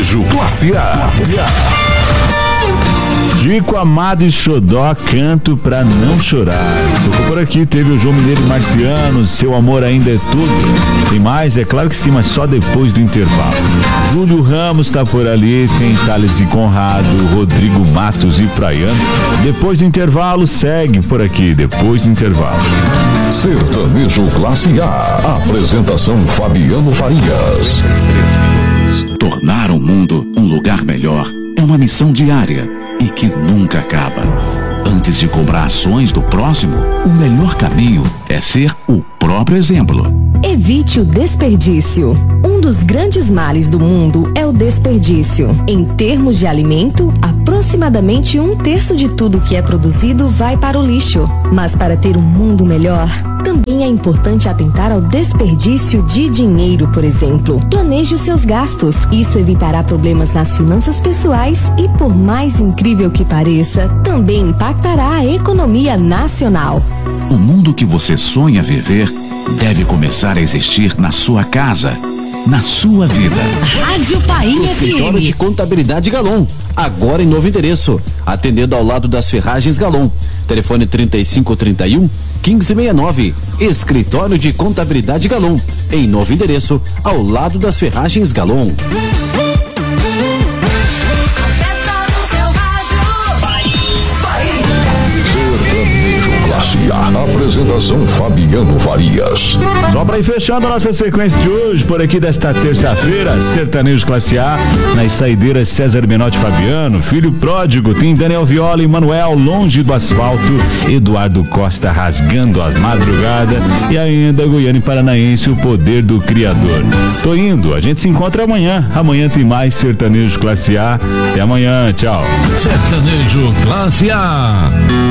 Sertanejo Classe A. Chico Amado e Xodó, canto pra não chorar. Tocou por aqui, teve o João Mineiro e Marciano, Seu Amor Ainda É Tudo. Tem mais? É claro que sim, mas só depois do intervalo. Júlio Ramos tá por ali, tem Thales e Conrado, Rodrigo Matos e Praiano. Depois do intervalo, segue por aqui, depois do intervalo. Sertanejo Classe A. Apresentação Fabiano Farias. Tornar o mundo um lugar melhor é uma missão diária e que nunca acaba. Antes de cobrar ações do próximo, o melhor caminho é ser o próprio exemplo. Evite o desperdício. Um dos grandes males do mundo é o desperdício. Em termos de alimento, aproximadamente 1/3 de tudo que é produzido vai para o lixo. Mas para ter um mundo melhor, também é importante atentar ao desperdício de dinheiro, por exemplo. Planeje os seus gastos. Isso evitará problemas nas finanças pessoais e, por mais incrível que pareça, também impactará a economia nacional. O mundo que você sonha viver deve começar a existir na sua casa, na sua vida. Rádio Painha Escritório de FM. Contabilidade Galon, agora em novo endereço, atendendo ao lado das Ferragens Galon. Telefone 3531-1569. Escritório de Contabilidade Galon, em novo endereço, ao lado das Ferragens Galon. Classe A. Apresentação Fabiano Farias. Só para ir fechando a nossa sequência de hoje, por aqui desta terça-feira, Sertanejo Classe A, nas saideiras César Menotti Fabiano, Filho Pródigo, tem Daniel Viola e Manuel, Longe do Asfalto, Eduardo Costa, Rasgando as Madrugadas e ainda Goiânia e Paranaense, O Poder do Criador. Tô indo, a gente se encontra amanhã. Amanhã tem mais Sertanejo Classe A. Até amanhã, tchau. Sertanejo Classe A.